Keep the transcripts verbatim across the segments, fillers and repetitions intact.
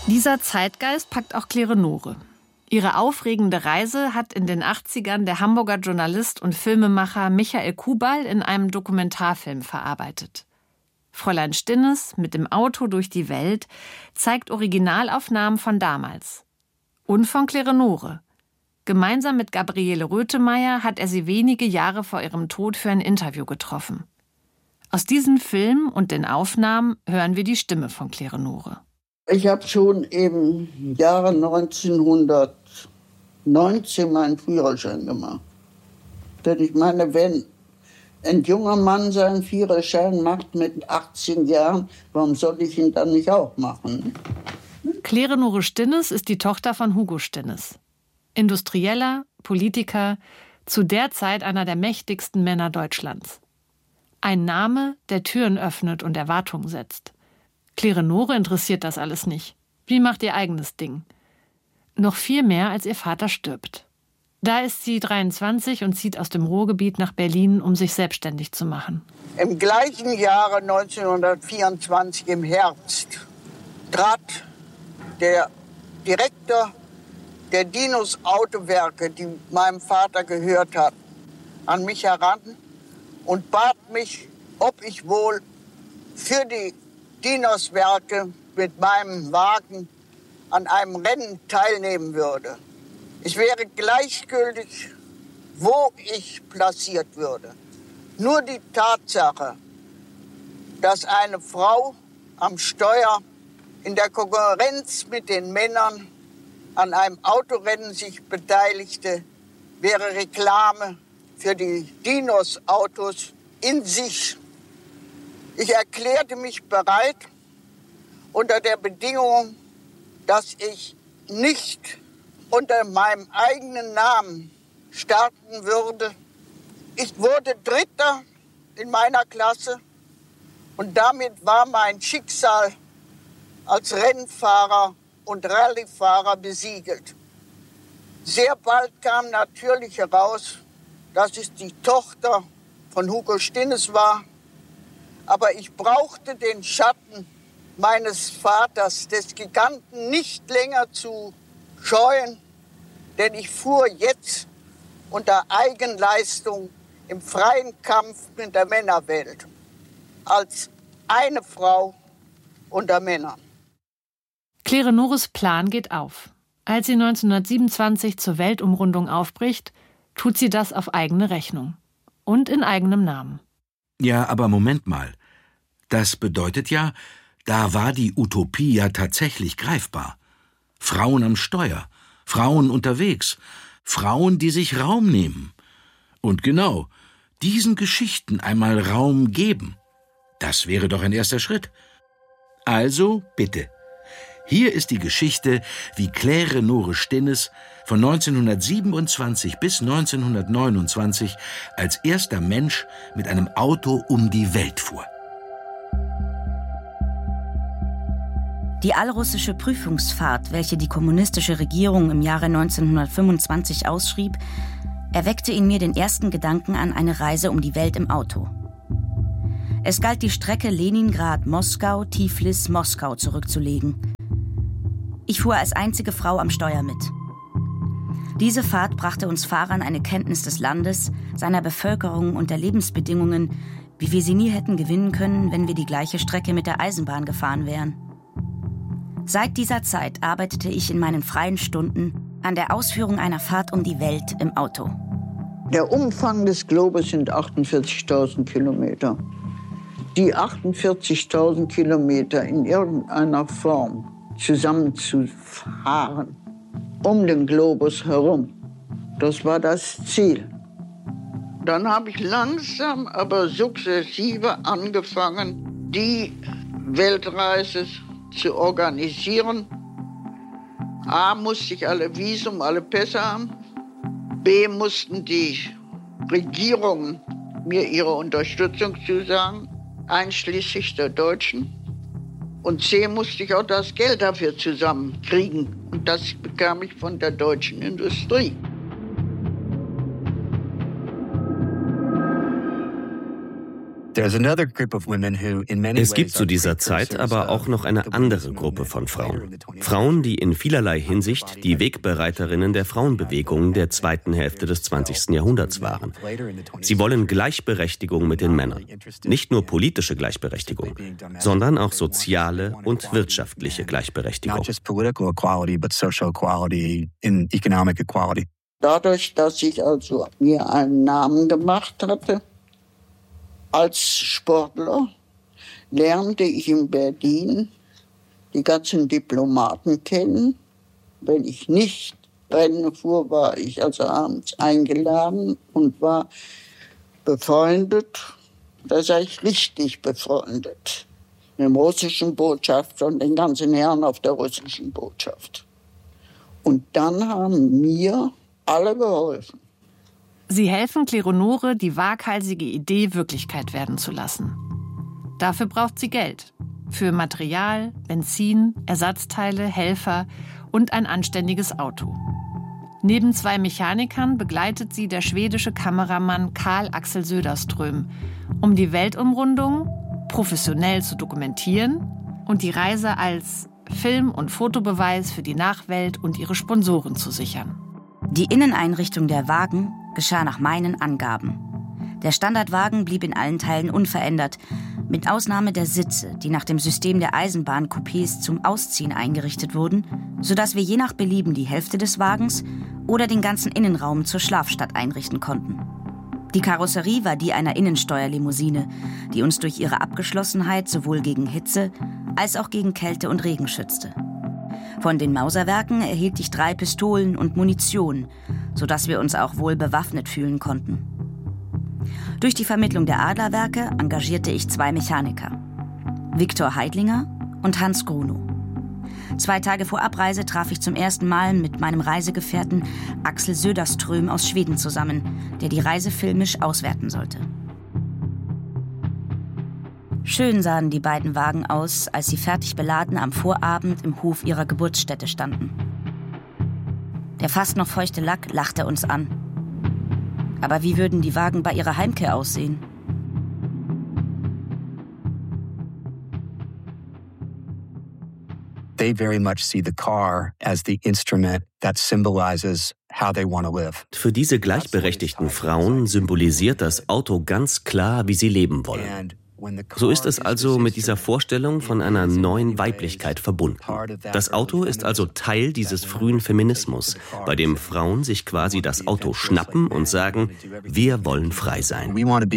Dieser Zeitgeist packt auch Klerenore. Ihre aufregende Reise hat in den achtzigern der Hamburger Journalist und Filmemacher Michael Kubal in einem Dokumentarfilm verarbeitet. Fräulein Stinnes mit dem Auto durch die Welt zeigt Originalaufnahmen von damals. Und von Klerenore. Gemeinsam mit Gabriele Rötemeyer hat er sie wenige Jahre vor ihrem Tod für ein Interview getroffen. Aus diesem Film und den Aufnahmen hören wir die Stimme von Klerenore. Ich habe schon im Jahre neunzehnhundertneunzehn meinen Führerschein gemacht. Denn ich meine, wenn ein junger Mann seinen Führerschein macht mit achtzehn Jahren, warum soll ich ihn dann nicht auch machen? Klerenore Stinnes ist die Tochter von Hugo Stinnes. Industrieller, Politiker, zu der Zeit einer der mächtigsten Männer Deutschlands. Ein Name, der Türen öffnet und Erwartungen setzt. Klerenore interessiert das alles nicht. Sie macht ihr eigenes Ding. Noch viel mehr, als ihr Vater stirbt. Da ist sie dreiundzwanzig und zieht aus dem Ruhrgebiet nach Berlin, um sich selbstständig zu machen. Im gleichen Jahre neunzehnhundertvierundzwanzig im Herbst trat der Direktor der Dinos Autowerke, die meinem Vater gehört hat, an mich heran und bat mich, ob ich wohl für die Dinos-Werke mit meinem Wagen an einem Rennen teilnehmen würde. Ich wäre gleichgültig, wo ich platziert würde. Nur die Tatsache, dass eine Frau am Steuer in der Konkurrenz mit den Männern an einem Autorennen sich beteiligte, wäre Reklame für die Dinos-Autos in sich. Ich erklärte mich bereit, unter der Bedingung, dass ich nicht unter meinem eigenen Namen starten würde. Ich wurde Dritter in meiner Klasse und damit war mein Schicksal als Rennfahrer und Rallyefahrer besiegelt. Sehr bald kam natürlich heraus, dass es die Tochter von Hugo Stinnes war. Aber ich brauchte den Schatten meines Vaters, des Giganten, nicht länger zu scheuen, denn ich fuhr jetzt unter Eigenleistung im freien Kampf mit der Männerwelt. Als eine Frau unter Männern. Klerenores Plan geht auf. Als sie neunzehnhundertsiebenundzwanzig zur Weltumrundung aufbricht, tut sie das auf eigene Rechnung. Und in eigenem Namen. Ja, aber Moment mal. Das bedeutet ja, da war die Utopie ja tatsächlich greifbar. Frauen am Steuer, Frauen unterwegs, Frauen, die sich Raum nehmen. Und genau, diesen Geschichten einmal Raum geben. Das wäre doch ein erster Schritt. Also, bitte. Hier ist die Geschichte, wie Klerenore Stinnes von neunzehnhundertsiebenundzwanzig bis neunzehnhundertneunundzwanzig als erster Mensch mit einem Auto um die Welt fuhr. Die allrussische Prüfungsfahrt, welche die kommunistische Regierung im Jahre neunzehnhundertfünfundzwanzig ausschrieb, erweckte in mir den ersten Gedanken an eine Reise um die Welt im Auto. Es galt, die Strecke Leningrad-Moskau, Tiflis-Moskau zurückzulegen. Ich fuhr als einzige Frau am Steuer mit. Diese Fahrt brachte uns Fahrern eine Kenntnis des Landes, seiner Bevölkerung und der Lebensbedingungen, wie wir sie nie hätten gewinnen können, wenn wir die gleiche Strecke mit der Eisenbahn gefahren wären. Seit dieser Zeit arbeitete ich in meinen freien Stunden an der Ausführung einer Fahrt um die Welt im Auto. Der Umfang des Globus sind achtundvierzigtausend Kilometer. Die achtundvierzigtausend Kilometer in irgendeiner Form zusammenzufahren, um den Globus herum, das war das Ziel. Dann habe ich langsam, aber sukzessive angefangen, die Weltreise zu organisieren. A, musste ich alle Visum, alle Pässe haben. B, mussten die Regierungen mir ihre Unterstützung zusagen, einschließlich der Deutschen. Und C, musste ich auch das Geld dafür zusammenkriegen. Und das bekam ich von der deutschen Industrie. Es gibt zu dieser Zeit aber auch noch eine andere Gruppe von Frauen. Frauen, die in vielerlei Hinsicht die Wegbereiterinnen der Frauenbewegung der zweiten Hälfte des zwanzigsten Jahrhunderts waren. Sie wollen Gleichberechtigung mit den Männern. Nicht nur politische Gleichberechtigung, sondern auch soziale und wirtschaftliche Gleichberechtigung. Dadurch, dass ich also mir einen Namen gemacht hatte als Sportler, lernte ich in Berlin die ganzen Diplomaten kennen. Wenn ich nicht Rennen fuhr, war ich also abends eingeladen und war befreundet. Da sei ich richtig befreundet. Mit dem russischen Botschafter und den ganzen Herren auf der russischen Botschaft. Und dann haben mir alle geholfen. Sie helfen Kleronore, die waghalsige Idee Wirklichkeit werden zu lassen. Dafür braucht sie Geld. Für Material, Benzin, Ersatzteile, Helfer und ein anständiges Auto. Neben zwei Mechanikern begleitet sie der schwedische Kameramann Carl Axel Söderström, um die Weltumrundung professionell zu dokumentieren und die Reise als Film- und Fotobeweis für die Nachwelt und ihre Sponsoren zu sichern. Die Inneneinrichtung der Wagen geschah nach meinen Angaben. Der Standardwagen blieb in allen Teilen unverändert, mit Ausnahme der Sitze, die nach dem System der Eisenbahncoupés zum Ausziehen eingerichtet wurden, sodass wir je nach Belieben die Hälfte des Wagens oder den ganzen Innenraum zur Schlafstadt einrichten konnten. Die Karosserie war die einer Innensteuerlimousine, die uns durch ihre Abgeschlossenheit sowohl gegen Hitze als auch gegen Kälte und Regen schützte. Von den Mauserwerken erhielt ich drei Pistolen und Munition, sodass wir uns auch wohl bewaffnet fühlen konnten. Durch die Vermittlung der Adlerwerke engagierte ich zwei Mechaniker, Viktor Heidlinger und Hans Grunow. Zwei Tage vor Abreise traf ich zum ersten Mal mit meinem Reisegefährten Axel Söderström aus Schweden zusammen, der die Reise filmisch auswerten sollte. Schön sahen die beiden Wagen aus, als sie fertig beladen am Vorabend im Hof ihrer Geburtsstätte standen. Der fast noch feuchte Lack lachte uns an. Aber wie würden die Wagen bei ihrer Heimkehr aussehen? They very much see the car as the instrument that symbolizes how they want to live. Für diese gleichberechtigten Frauen symbolisiert das Auto ganz klar, wie sie leben wollen. So ist es also mit dieser Vorstellung von einer neuen Weiblichkeit verbunden. Das Auto ist also Teil dieses frühen Feminismus, bei dem Frauen sich quasi das Auto schnappen und sagen, wir wollen frei sein.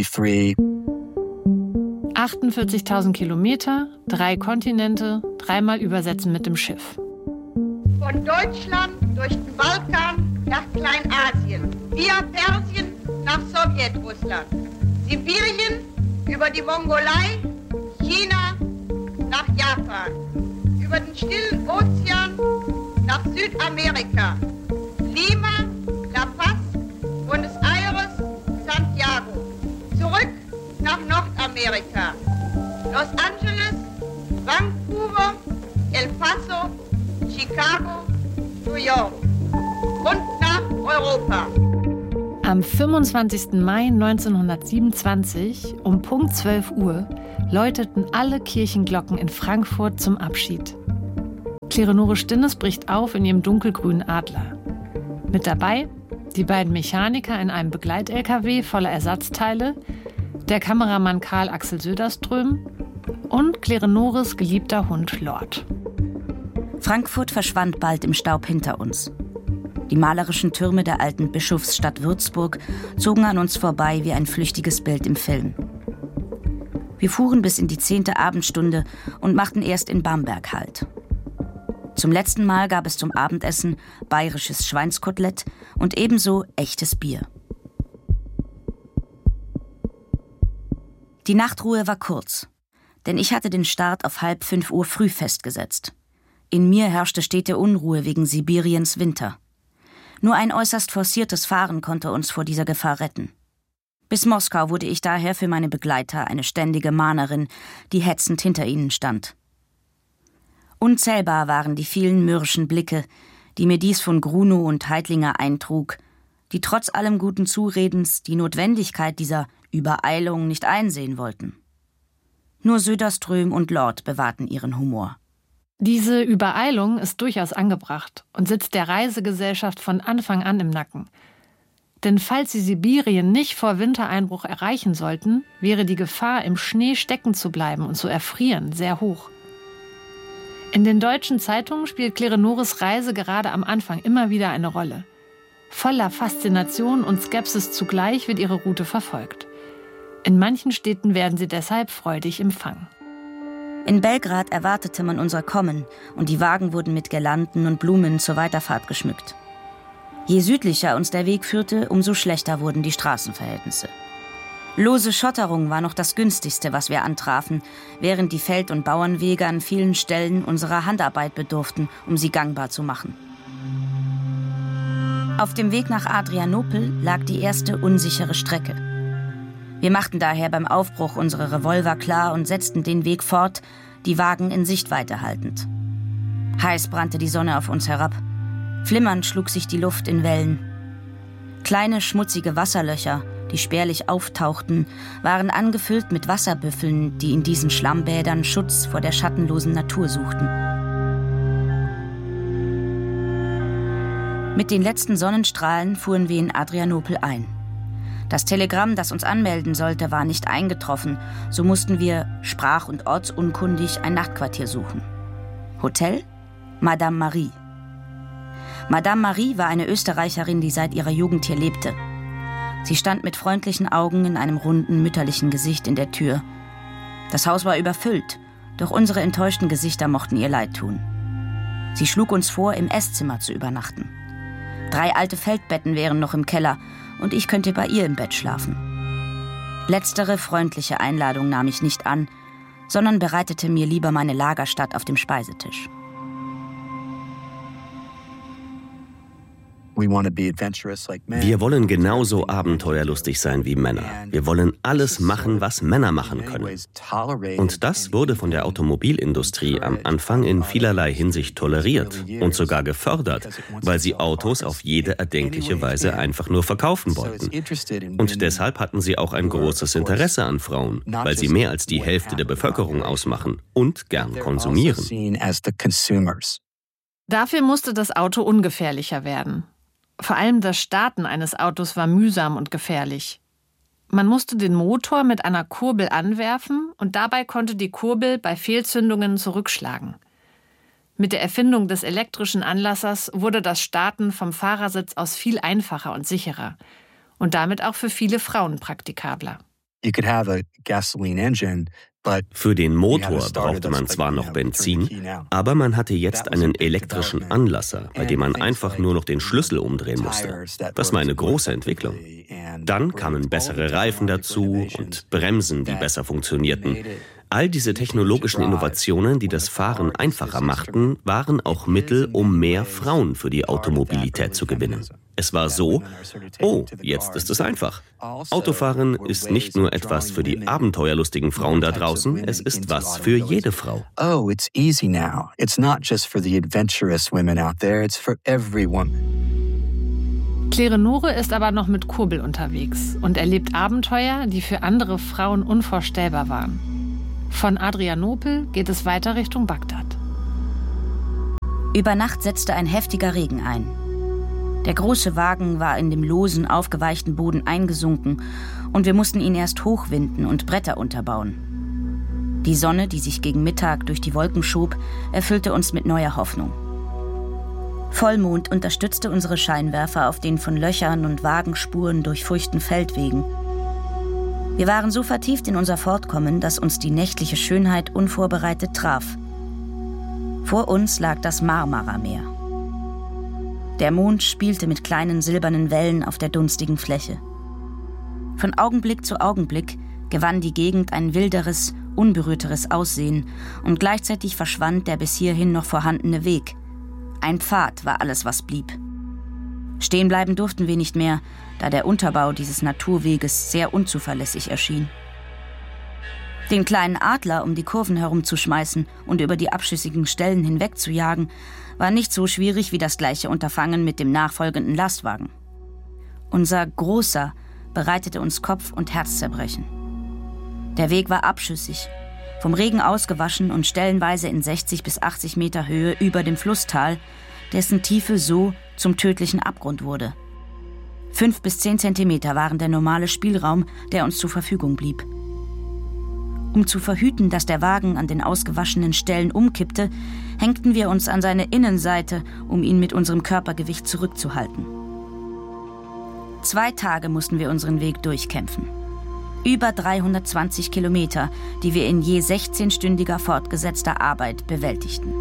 achtundvierzigtausend Kilometer, drei Kontinente, dreimal übersetzen mit dem Schiff. Von Deutschland durch den Balkan nach Kleinasien, via Persien nach Sowjetrussland, Sibirien über die Mongolei, China nach Japan, über den Stillen Ozean nach Südamerika, Lima, La Paz, Buenos Aires, Santiago, zurück nach Nordamerika, Los Angeles, Vancouver, El Paso, Chicago, New York und nach Europa. Am fünfundzwanzigsten Mai neunzehnhundertsiebenundzwanzig um Punkt zwölf Uhr läuteten alle Kirchenglocken in Frankfurt zum Abschied. Kleronore Stinnes bricht auf in ihrem dunkelgrünen Adler. Mit dabei die beiden Mechaniker in einem Begleit-L K W voller Ersatzteile, der Kameramann Carl Axel Söderström und Kleronores geliebter Hund Lord. Frankfurt verschwand bald im Staub hinter uns. Die malerischen Türme der alten Bischofsstadt Würzburg zogen an uns vorbei wie ein flüchtiges Bild im Film. Wir fuhren bis in die zehnte Abendstunde und machten erst in Bamberg Halt. Zum letzten Mal gab es zum Abendessen bayerisches Schweinskotelett und ebenso echtes Bier. Die Nachtruhe war kurz, denn ich hatte den Start auf halb fünf Uhr früh festgesetzt. In mir herrschte stete Unruhe wegen Sibiriens Winter. Nur ein äußerst forciertes Fahren konnte uns vor dieser Gefahr retten. Bis Moskau wurde ich daher für meine Begleiter eine ständige Mahnerin, die hetzend hinter ihnen stand. Unzählbar waren die vielen mürrischen Blicke, die mir dies von Grunow und Heidlinger eintrug, die trotz allem guten Zuredens die Notwendigkeit dieser Übereilung nicht einsehen wollten. Nur Söderström und Lord bewahrten ihren Humor. Diese Übereilung ist durchaus angebracht und sitzt der Reisegesellschaft von Anfang an im Nacken. Denn falls sie Sibirien nicht vor Wintereinbruch erreichen sollten, wäre die Gefahr, im Schnee stecken zu bleiben und zu erfrieren, sehr hoch. In den deutschen Zeitungen spielt Kleonores Reise gerade am Anfang immer wieder eine Rolle. Voller Faszination und Skepsis zugleich wird ihre Route verfolgt. In manchen Städten werden sie deshalb freudig empfangen. In Belgrad erwartete man unser Kommen und die Wagen wurden mit Girlanden und Blumen zur Weiterfahrt geschmückt. Je südlicher uns der Weg führte, umso schlechter wurden die Straßenverhältnisse. Lose Schotterung war noch das günstigste, was wir antrafen, während die Feld- und Bauernwege an vielen Stellen unserer Handarbeit bedurften, um sie gangbar zu machen. Auf dem Weg nach Adrianopel lag die erste unsichere Strecke. Wir machten daher beim Aufbruch unsere Revolver klar und setzten den Weg fort, die Wagen in Sichtweite haltend. Heiß brannte die Sonne auf uns herab. Flimmernd schlug sich die Luft in Wellen. Kleine, schmutzige Wasserlöcher, die spärlich auftauchten, waren angefüllt mit Wasserbüffeln, die in diesen Schlammbädern Schutz vor der schattenlosen Natur suchten. Mit den letzten Sonnenstrahlen fuhren wir in Adrianopel ein. Das Telegramm, das uns anmelden sollte, war nicht eingetroffen. So mussten wir, sprach- und ortsunkundig, ein Nachtquartier suchen. Hotel? Madame Marie. Madame Marie war eine Österreicherin, die seit ihrer Jugend hier lebte. Sie stand mit freundlichen Augen in einem runden, mütterlichen Gesicht in der Tür. Das Haus war überfüllt, doch unsere enttäuschten Gesichter mochten ihr leid tun. Sie schlug uns vor, im Esszimmer zu übernachten. Drei alte Feldbetten wären noch im Keller und ich könnte bei ihr im Bett schlafen. Letztere freundliche Einladung nahm ich nicht an, sondern bereitete mir lieber meine Lagerstatt auf dem Speisetisch. Wir wollen genauso abenteuerlustig sein wie Männer. Wir wollen alles machen, was Männer machen können. Und das wurde von der Automobilindustrie am Anfang in vielerlei Hinsicht toleriert und sogar gefördert, weil sie Autos auf jede erdenkliche Weise einfach nur verkaufen wollten. Und deshalb hatten sie auch ein großes Interesse an Frauen, weil sie mehr als die Hälfte der Bevölkerung ausmachen und gern konsumieren. Dafür musste das Auto ungefährlicher werden. Vor allem das Starten eines Autos war mühsam und gefährlich. Man musste den Motor mit einer Kurbel anwerfen und dabei konnte die Kurbel bei Fehlzündungen zurückschlagen. Mit der Erfindung des elektrischen Anlassers wurde das Starten vom Fahrersitz aus viel einfacher und sicherer und damit auch für viele Frauen praktikabler. You could have a gasoline engine. Für den Motor brauchte man zwar noch Benzin, aber man hatte jetzt einen elektrischen Anlasser, bei dem man einfach nur noch den Schlüssel umdrehen musste. Das war eine große Entwicklung. Dann kamen bessere Reifen dazu und Bremsen, die besser funktionierten. All diese technologischen Innovationen, die das Fahren einfacher machten, waren auch Mittel, um mehr Frauen für die Automobilität zu gewinnen. Es war so, oh, jetzt ist es einfach. Autofahren ist nicht nur etwas für die abenteuerlustigen Frauen da draußen, es ist was für jede Frau. Oh, it's easy now. It's not just for the adventurous women out there, it's for every woman. Kleonore ist aber noch mit Kurbel unterwegs und erlebt Abenteuer, die für andere Frauen unvorstellbar waren. Von Adrianopel geht es weiter Richtung Bagdad. Über Nacht setzte ein heftiger Regen ein. Der große Wagen war in dem losen, aufgeweichten Boden eingesunken und wir mussten ihn erst hochwinden und Bretter unterbauen. Die Sonne, die sich gegen Mittag durch die Wolken schob, erfüllte uns mit neuer Hoffnung. Vollmond unterstützte unsere Scheinwerfer auf den von Löchern und Wagenspuren durchfurchten Feldwegen. Wir waren so vertieft in unser Fortkommen, dass uns die nächtliche Schönheit unvorbereitet traf. Vor uns lag das Marmarameer. Der Mond spielte mit kleinen silbernen Wellen auf der dunstigen Fläche. Von Augenblick zu Augenblick gewann die Gegend ein wilderes, unberührteres Aussehen und gleichzeitig verschwand der bis hierhin noch vorhandene Weg. Ein Pfad war alles, was blieb. Stehen bleiben durften wir nicht mehr, da der Unterbau dieses Naturweges sehr unzuverlässig erschien. Den kleinen Adler um die Kurven herumzuschmeißen und über die abschüssigen Stellen hinwegzujagen, war nicht so schwierig wie das gleiche Unterfangen mit dem nachfolgenden Lastwagen. Unser großer, bereitete uns Kopf- und Herzzerbrechen. Der Weg war abschüssig, vom Regen ausgewaschen und stellenweise in sechzig bis achtzig Meter Höhe über dem Flusstal, dessen Tiefe so zum tödlichen Abgrund wurde. Fünf bis zehn Zentimeter waren der normale Spielraum, der uns zur Verfügung blieb. Um zu verhüten, dass der Wagen an den ausgewaschenen Stellen umkippte, hängten wir uns an seine Innenseite, um ihn mit unserem Körpergewicht zurückzuhalten. Zwei Tage mussten wir unseren Weg durchkämpfen. Über dreihundertzwanzig Kilometer, die wir in je sechzehnstündiger fortgesetzter Arbeit bewältigten.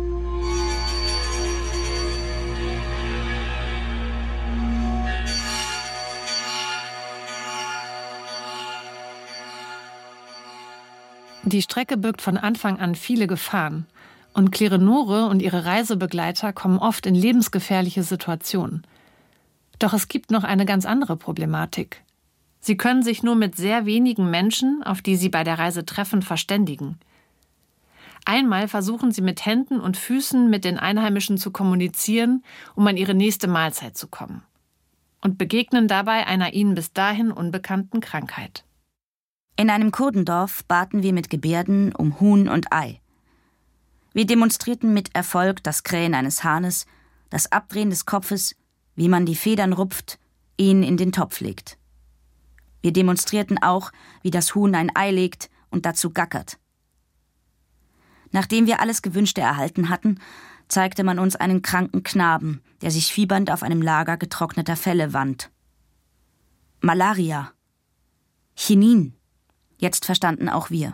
Die Strecke birgt von Anfang an viele Gefahren. Und Claire Nore und ihre Reisebegleiter kommen oft in lebensgefährliche Situationen. Doch es gibt noch eine ganz andere Problematik. Sie können sich nur mit sehr wenigen Menschen, auf die sie bei der Reise treffen, verständigen. Einmal versuchen sie mit Händen und Füßen mit den Einheimischen zu kommunizieren, um an ihre nächste Mahlzeit zu kommen. Und begegnen dabei einer ihnen bis dahin unbekannten Krankheit. In einem Kurdendorf baten wir mit Gebärden um Huhn und Ei. Wir demonstrierten mit Erfolg das Krähen eines Hahnes, das Abdrehen des Kopfes, wie man die Federn rupft, ihn in den Topf legt. Wir demonstrierten auch, wie das Huhn ein Ei legt und dazu gackert. Nachdem wir alles Gewünschte erhalten hatten, zeigte man uns einen kranken Knaben, der sich fiebernd auf einem Lager getrockneter Felle wand. Malaria. Chinin. Jetzt verstanden auch wir.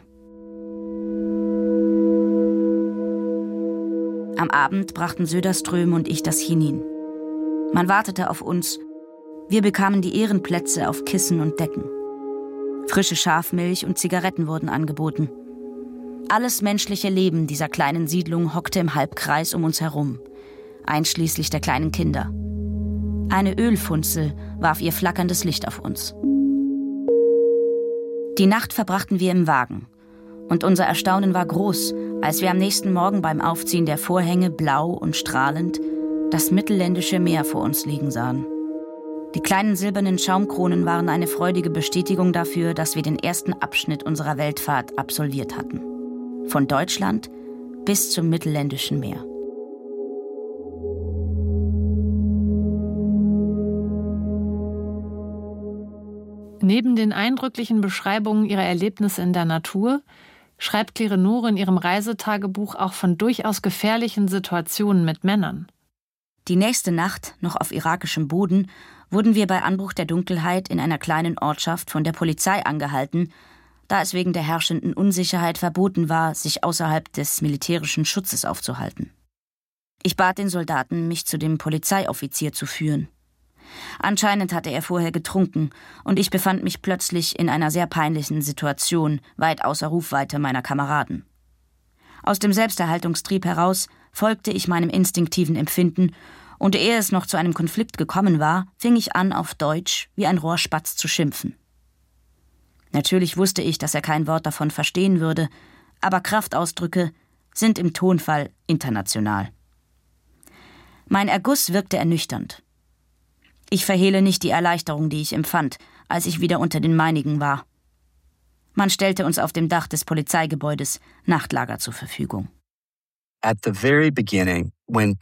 Am Abend brachten Söderström und ich das Chinin. Man wartete auf uns. Wir bekamen die Ehrenplätze auf Kissen und Decken. Frische Schafmilch und Zigaretten wurden angeboten. Alles menschliche Leben dieser kleinen Siedlung hockte im Halbkreis um uns herum, einschließlich der kleinen Kinder. Eine Ölfunzel warf ihr flackerndes Licht auf uns. Die Nacht verbrachten wir im Wagen. Und unser Erstaunen war groß, als wir am nächsten Morgen beim Aufziehen der Vorhänge blau und strahlend das mittelländische Meer vor uns liegen sahen. Die kleinen silbernen Schaumkronen waren eine freudige Bestätigung dafür, dass wir den ersten Abschnitt unserer Weltfahrt absolviert hatten. Von Deutschland bis zum mittelländischen Meer. Neben den eindrücklichen Beschreibungen ihrer Erlebnisse in der Natur schreibt Claire Nore in ihrem Reisetagebuch auch von durchaus gefährlichen Situationen mit Männern. Die nächste Nacht, noch auf irakischem Boden, wurden wir bei Anbruch der Dunkelheit in einer kleinen Ortschaft von der Polizei angehalten, da es wegen der herrschenden Unsicherheit verboten war, sich außerhalb des militärischen Schutzes aufzuhalten. Ich bat den Soldaten, mich zu dem Polizeioffizier zu führen. Anscheinend hatte er vorher getrunken, und ich befand mich plötzlich in einer sehr peinlichen Situation, weit außer Rufweite meiner Kameraden. Aus dem Selbsterhaltungstrieb heraus folgte ich meinem instinktiven Empfinden, und ehe es noch zu einem Konflikt gekommen war, fing ich an, auf Deutsch wie ein Rohrspatz zu schimpfen. Natürlich wusste ich, dass er kein Wort davon verstehen würde, aber Kraftausdrücke sind im Tonfall international. Mein Erguss wirkte ernüchternd. Ich verhehle nicht die Erleichterung, die ich empfand, als ich wieder unter den meinigen war. Man stellte uns auf dem Dach des Polizeigebäudes Nachtlager zur Verfügung. At the very beginning, when